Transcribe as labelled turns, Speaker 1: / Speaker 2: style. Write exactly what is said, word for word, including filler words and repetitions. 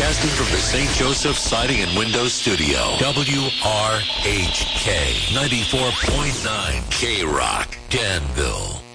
Speaker 1: Broadcasting from the Saint Joseph Siding and Windows Studio. W R H K ninety-four point nine K Rock, Danville.